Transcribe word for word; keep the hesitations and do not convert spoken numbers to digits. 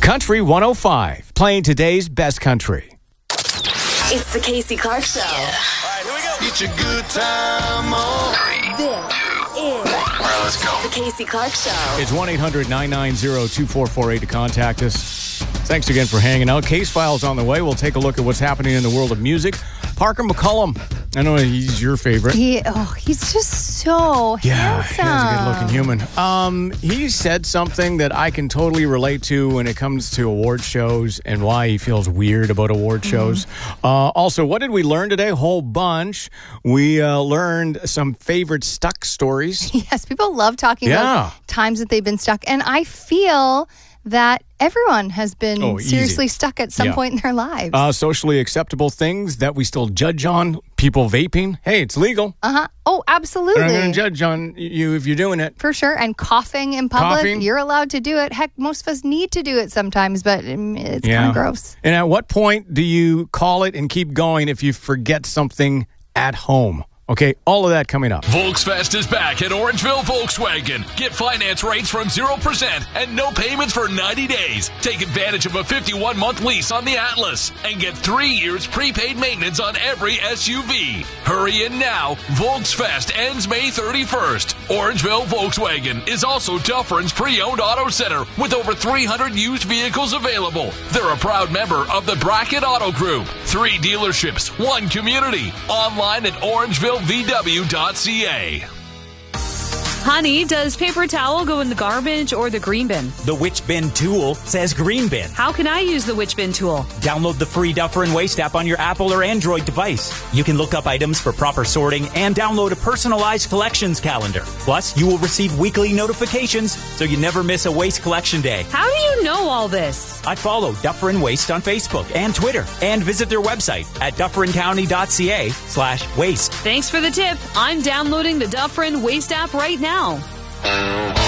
Country one oh five, playing today's best country. It's the Casey Clark Show. Yeah. All right, here we go. Get your good time on. This is All right, let's go. the Casey Clark Show. It's one eight hundred nine nine zero two four four eight to contact us. Thanks again for hanging out. Case Files on the way. We'll take a look at what's happening in the world of music. Parker McCollum. I know he's your favorite. He, oh, he's just so Yeah, handsome. he's a good-looking human. Um, he said something that I can totally relate to when it comes to award shows and why he feels weird about award Mm-hmm. shows. Uh, also, what did we learn today? A whole bunch. We uh, learned some favorite stuck stories. Yes, people love talking Yeah. about times that they've been stuck. And I feel that everyone has been Oh, easy. seriously stuck at some Yeah. point in their lives. Uh, socially acceptable things that we still judge on. People vaping. Hey, it's legal. uh-huh. Oh, I'm absolutely. going to judge on you if you're doing it. For sure. And coughing in public, Coughing. you're allowed to do it. Heck, most of us need to do it sometimes, but um, it's kind of gross. And at what point do you call it and keep going if you forget something at home? Okay, all of that coming up. Volksfest is back at Orangeville Volkswagen. Get finance rates from zero percent and no payments for ninety days. Take advantage of a fifty-one month lease on the Atlas and get three years prepaid maintenance on every S U V. Hurry in now. Volksfest ends May thirty-first. Orangeville Volkswagen is also Dufferin's pre-owned auto center with over three hundred used vehicles available. They're a proud member of the Bracket Auto Group. Three dealerships, one community. Online at orangeville v w dot c a. Honey, does paper towel go in the garbage or the green bin? The Which Bin tool says green bin. How can I use the Which Bin tool? Download the free Dufferin Waste app on your Apple or Android device. You can look up items for proper sorting and download a personalized collections calendar. Plus, you will receive weekly notifications so you never miss a waste collection day. How do you know all this? I follow Dufferin Waste on Facebook and Twitter and visit their website at dufferin county dot c a slash waste. Thanks for the tip. I'm downloading the Dufferin Waste app right now.